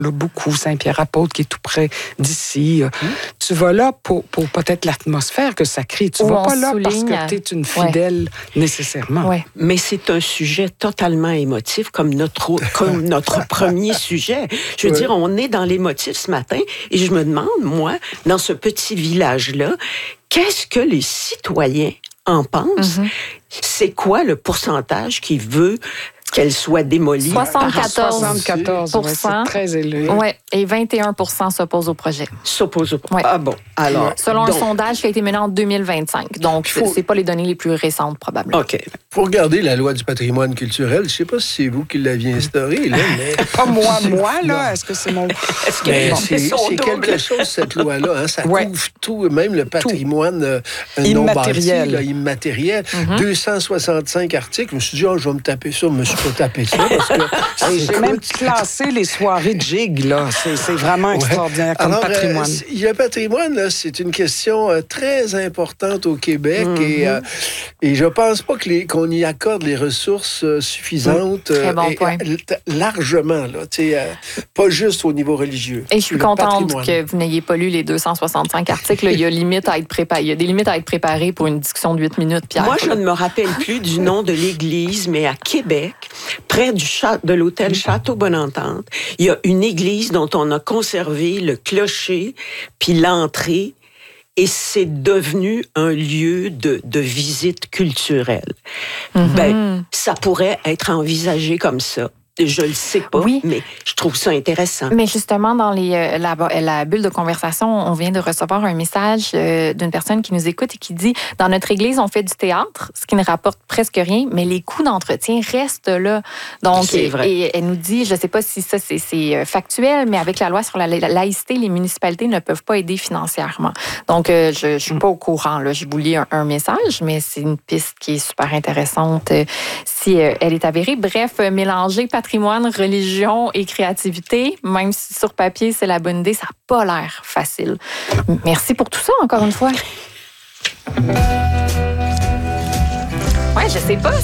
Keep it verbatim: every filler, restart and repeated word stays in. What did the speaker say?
là, beaucoup. Saint-Pierre-Apôtre, qui est tout près d'ici. Mmh. Tu vas là pour, pour peut-être l'atmosphère que ça crée. Tu ne vas pas là parce que tu es une fidèle, ouais. nécessairement. Ouais. Mais c'est un sujet totalement émotif, comme notre, comme notre premier sujet. Je veux ouais. dire, on est dans l'émotif ce matin, et je me demande, moi, dans ce petit village-là, qu'est-ce que les citoyens en pensent? Mm-hmm. C'est quoi le pourcentage qui veut qu'elle soit démolie? soixante-quatorze pour cent. Ouais, c'est très élevé. Oui, et vingt et un pour cent s'opposent au projet. S'opposent au projet. Ouais. Ah bon, alors... Selon donc, un sondage qui a été mené en deux mille vingt-cinq. Donc, faut... c'est pas les données les plus récentes, probablement. OK. Pour regarder la loi du patrimoine culturel, je ne sais pas si c'est vous qui l'aviez instaurée, là, mais... Pas moi, moi, là. Est-ce que c'est mon... Est-ce que bon, c'est, c'est quelque chose, cette loi-là. Hein? Ça ouais. couvre tout, même le patrimoine euh, immatériel. Non bâti, là, immatériel. Mm-hmm. deux cent soixante-cinq articles. Je me suis dit, oh, je vais me taper ça. Je me suis pas tapé ça. Parce que J'ai écoute... même classé les soirées de gigs, là. C'est, c'est vraiment ouais. extraordinaire comme Alors, patrimoine. Euh, le patrimoine, là, c'est une question euh, très importante au Québec. Mm-hmm. Et, euh, et je pense pas que les, qu'on y accorde les ressources euh, suffisantes. Mm. Très bon et, point. Euh, largement, là. Euh, pas juste au niveau religieux. Et je suis contente patrimoine. Que vous n'ayez pas lu les deux cent soixante-cinq articles. Il y a limite à être préparé. Il y a des limites à être préparées pour une discussion de huit minutes, Pierre. Moi, je ne me rappelle plus du nom de l'église, mais à Québec, près du cha- de l'hôtel Château-Bonentente, il y a une église dont on a conservé le clocher puis l'entrée, et c'est devenu un lieu de, de visite culturelle. Mm-hmm. Ben, ça pourrait être envisagé comme ça. Je le sais pas, oui. mais je trouve ça intéressant. Mais justement, dans les, euh, la, la bulle de conversation, on vient de recevoir un message euh, d'une personne qui nous écoute et qui dit « Dans notre église, on fait du théâtre, ce qui ne rapporte presque rien, mais les coûts d'entretien restent là. » Donc, c'est vrai. Et, et elle nous dit, je ne sais pas si ça c'est, c'est factuel, mais avec la loi sur la, la laïcité, les municipalités ne peuvent pas aider financièrement. Donc, euh, je ne suis pas au courant. Là. Je vous lis un, un message, mais c'est une piste qui est super intéressante euh, si euh, elle est avérée. Bref, euh, mélanger patrimoine, religion et créativité, même si sur papier, c'est la bonne idée, ça n'a pas l'air facile. Merci pour tout ça, encore une fois. Ouais, je sais pas.